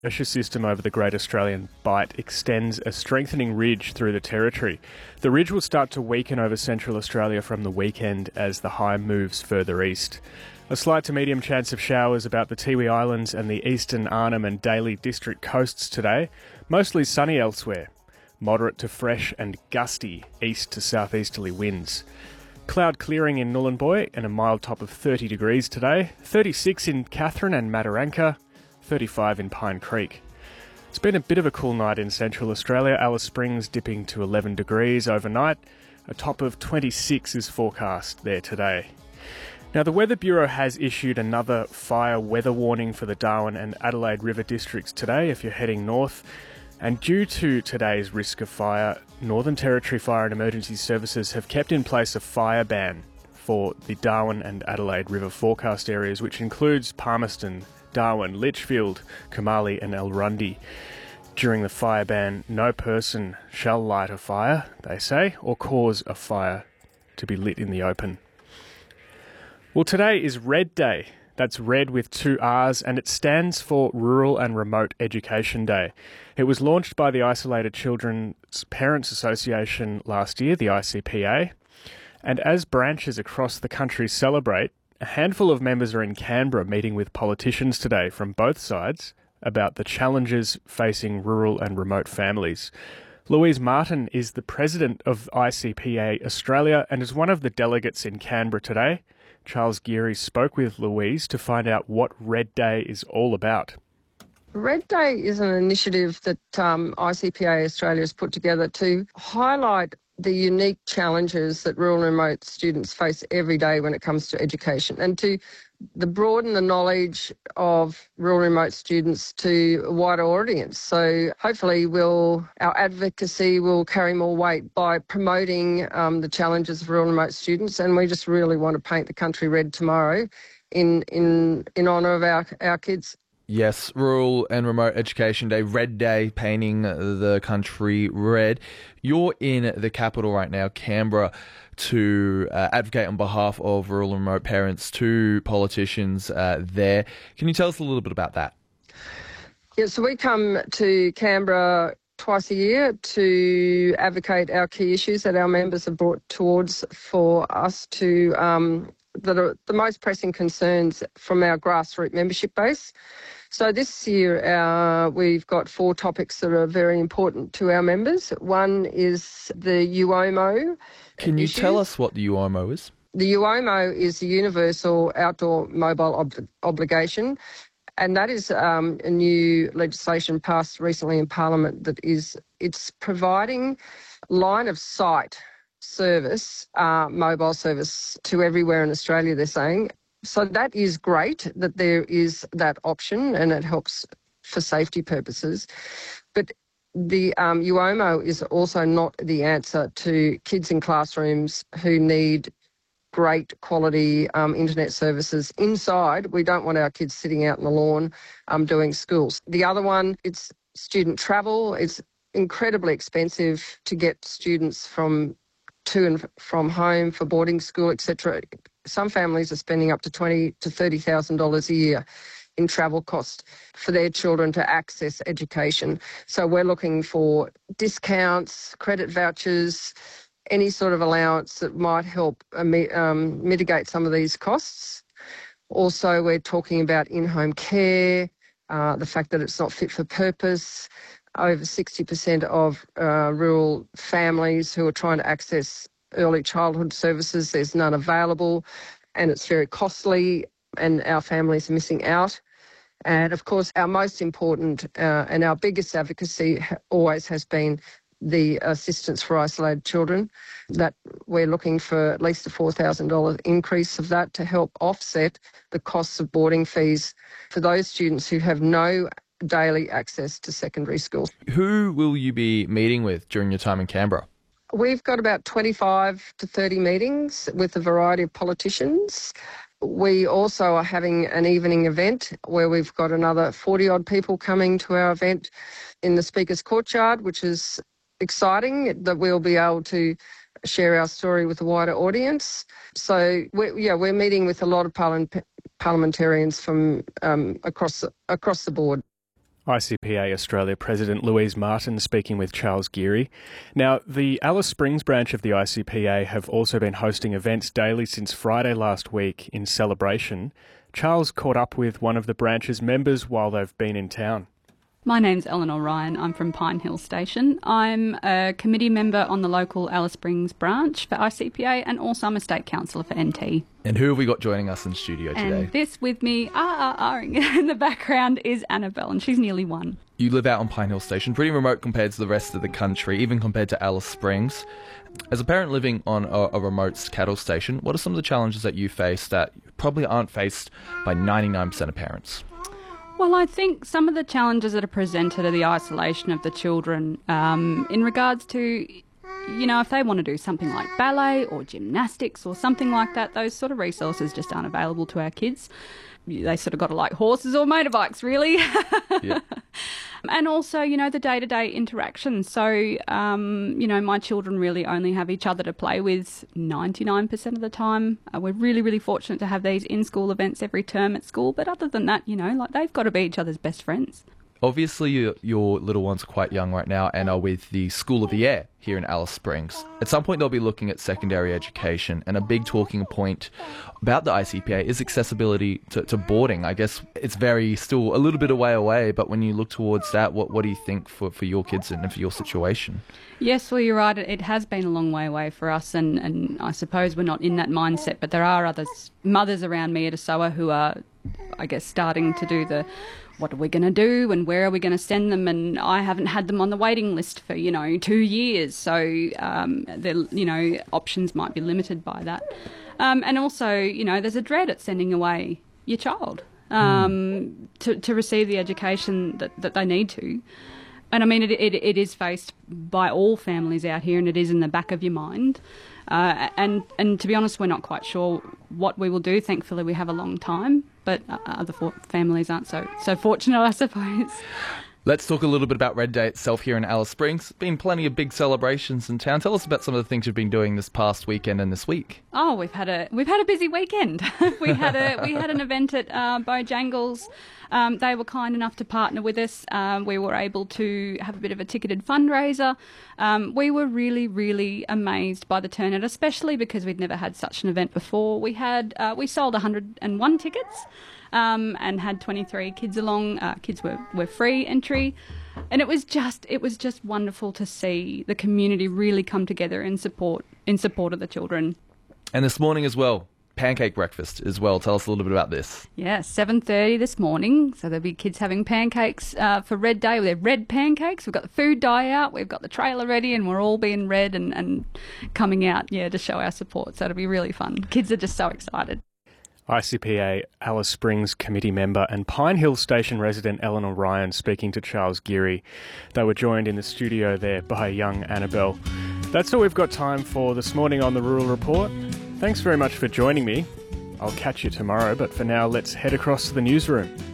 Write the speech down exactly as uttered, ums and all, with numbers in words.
Pressure system over the Great Australian Bight extends a strengthening ridge through the territory. The ridge will start to weaken over central Australia from the weekend as the high moves further east. A slight to medium chance of showers about the Tiwi Islands and the eastern Arnhem and Daly district coasts today. Mostly sunny elsewhere. Moderate to fresh and gusty east to southeasterly winds. Cloud clearing in Nhulunbuy and a mild top of thirty degrees today. thirty-six in Katherine and Mataranka. thirty-five in Pine Creek. It's been a bit of a cool night in Central Australia. Alice Springs dipping to eleven degrees overnight. A top of twenty-six is forecast there today. Now, the Weather Bureau has issued another fire weather warning for the Darwin and Adelaide River districts today if you're heading north. And due to today's risk of fire, Northern Territory Fire and Emergency Services have kept in place a fire ban for the Darwin and Adelaide River forecast areas, which includes Palmerston, Darwin, Litchfield, Kamali and Elrundi. During the fire ban, no person shall light a fire, they say, or cause a fire to be lit in the open. Well, today is Red Day. That's red with two R's, and it stands for Rural and Remote Education Day. It was launched by the Isolated Children's Parents Association last year, the I C P A, and as branches across the country celebrate, a handful of members are in Canberra meeting with politicians today from both sides about the challenges facing rural and remote families. Louise Martin is the president of I C P A Australia and is one of the delegates in Canberra today. Charles Geary spoke with Louise to find out what Red Day is all about. Red Day is an initiative that um, I C P A Australia has put together to highlight the unique challenges that rural and remote students face every day when it comes to education, and to the broaden the knowledge of rural and remote students to a wider audience. So hopefully we'll, our advocacy will carry more weight by promoting um, the challenges of rural and remote students, and we just really want to paint the country red tomorrow in in in honour of our, our kids. Yes, Rural and Remote Education Day, Red Day, painting the country red. You're in the capital right now, Canberra, to uh, advocate on behalf of rural and remote parents to politicians uh, there. Can you tell us a little bit about that? Yeah, so we come to Canberra twice a year to advocate our key issues that our members have brought towards for us to, um, that are the most pressing concerns from our grassroots membership base. So this year uh, we've got four topics that are very important to our members. One is the U O M O. Can you issues. tell us what the U O M O is? The U O M O is the Universal Outdoor Mobile Ob- Obligation, and that is um, a new legislation passed recently in Parliament that is, it's providing line of sight service, uh, mobile service to everywhere in Australia, they're saying. So that is great that there is that option, and it helps for safety purposes. But the um, U O M O is also not the answer to kids in classrooms who need great quality um, internet services inside. We don't want our kids sitting out on the lawn um, doing schools. The other one, it's student travel. It's incredibly expensive to get students from to and from home for boarding school, et cetera. Some families are spending up to twenty to thirty thousand dollars a year in travel costs for their children to access education. So we're looking for discounts, credit vouchers, any sort of allowance that might help um, mitigate some of these costs. Also, we're talking about in-home care, uh, the fact that it's not fit for purpose. Over sixty percent of uh, rural families who are trying to access early childhood services, there's none available, and it's very costly, and our families are missing out. And of course, our most important uh, and our biggest advocacy always has been the assistance for isolated children, that we're looking for at least a four thousand dollars increase of that to help offset the costs of boarding fees for those students who have no daily access to secondary school. Who will you be meeting with during your time in Canberra? We've got about twenty-five to thirty meetings with a variety of politicians. We also are having an evening event where we've got another forty-odd people coming to our event in the Speaker's Courtyard, which is exciting that we'll be able to share our story with a wider audience. So, we're, yeah, we're meeting with a lot of parliament, parliamentarians from um, across, across the board. I C P A Australia President Louise Martin speaking with Charles Geary. Now, the Alice Springs branch of the I C P A have also been hosting events daily since Friday last week in celebration. Charles caught up with one of the branch's members while they've been in town. My name's Eleanor Ryan. I'm from Pine Hill Station. I'm a committee member on the local Alice Springs branch for I C P A and also I'm a state councillor for N T. And who have we got joining us in studio today? And this with me, ah, ah, ah, in the background is Annabelle, and she's nearly one. You live out on Pine Hill Station, pretty remote compared to the rest of the country, even compared to Alice Springs. As a parent living on a, a remote cattle station, what are some of the challenges that you face that probably aren't faced by ninety-nine percent of parents? Well, I think some of the challenges that are presented are the isolation of the children um, in regards to, you know, if they want to do something like ballet or gymnastics or something like that, those sort of resources just aren't available to our kids. They sort of got to like horses or motorbikes, really. Yeah. And also, you know, the day-to-day interaction. So, um, you know, my children really only have each other to play with ninety-nine percent of the time. Uh, we're really, really fortunate to have these in-school events every term at school. But other than that, you know, like they've got to be each other's best friends. Obviously, you, your little ones are quite young right now and are with the School of the Air here in Alice Springs. At some point, they'll be looking at secondary education, and a big talking point about the I C P A is accessibility to, to boarding. I guess it's very still a little bit away away, but when you look towards that, what, what do you think for, for your kids and for your situation? Yes, well, you're right. It has been a long way away for us, and, and I suppose we're not in that mindset, but there are others, mothers around me at ASOA who are, I guess, starting to do the what are we going to do and where are we going to send them? And I haven't had them on the waiting list for, you know, two years. So, um, the, you know, options might be limited by that. Um, and also, you know, there's a dread at sending away your child um, mm. to, to receive the education that, that they need to. And I mean, it, it it is faced by all families out here, and it is in the back of your mind. Uh, and and to be honest, we're not quite sure what we will do. Thankfully, we have a long time, but uh, other for- families aren't so so fortunate, I suppose. Let's talk a little bit about Red Day itself here in Alice Springs. Been plenty of big celebrations in town. Tell us about some of the things you've been doing this past weekend and this week. Oh, we've had a we've had a busy weekend. we had a we had an event at uh, Bojangles. Um, they were kind enough to partner with us. Um, we were able to have a bit of a ticketed fundraiser. Um, we were really, really amazed by the turnout, especially because we'd never had such an event before. We had uh, we sold one hundred and one tickets. Um, and had twenty-three kids along. Uh, kids were, were free entry, and it was just it was just wonderful to see the community really come together in support in support of the children. And this morning as well, pancake breakfast as well. Tell us a little bit about this. Yeah, seven thirty this morning. So there'll be kids having pancakes uh, for Red Day. They're red pancakes. We've got the food dye out. We've got the trailer ready, and we're all being red and, and coming out, yeah, to show our support. So it'll be really fun. Kids are just so excited. I C P A Alice Springs committee member and Pine Hill Station resident Eleanor Ryan speaking to Charles Geary. They were joined in the studio there by young Annabelle. That's all we've got time for this morning on the Rural Report. Thanks very much for joining me. I'll catch you tomorrow, but for now, let's head across to the newsroom.